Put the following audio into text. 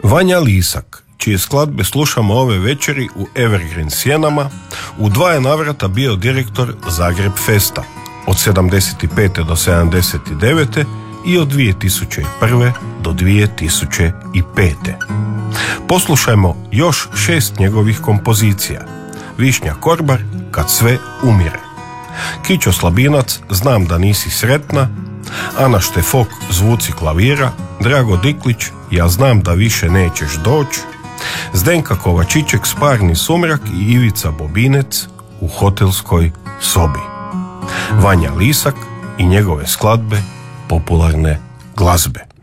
Vanja Lisak, čije skladbe slušamo ove večeri u Evergreen sjenama, u 2 navrata bio direktor Zagreb Festa od 75. do 79. i od 2001. do 2005. Poslušajmo još 6 njegovih kompozicija: Višnja Korbar, Kad sve umire, Kićo Slabinac, Znam da nisi sretna, Ana Štefok, Zvuci klavira, Drago Diklić, Ja znam da više nećeš doći, Zdenka Kovačićek, Sparni sumrak i Ivica Bobinec, U hotelskoj sobi. Vanja Lisak i njegove skladbe popularne glazbe.